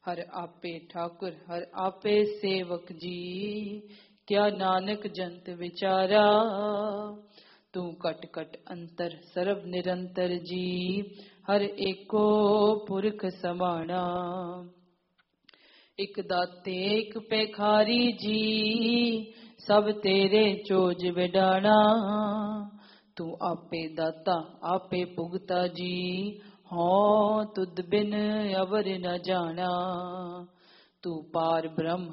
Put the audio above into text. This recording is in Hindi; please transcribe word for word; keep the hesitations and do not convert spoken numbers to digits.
हर आपे ठाकुर हर आपे सेवक जी, क्या नानक जंत विचारा। तू कट कट अंतर सर्व निरंतर जी, हर एको पुरख समाना। एक दाते एक पेखारी जी, सब तेरे चोज विडाना। तू आपे दाता आपे पुगता जी, हाँ तुद बिन अवर न जाना। तू पार ब्रह्म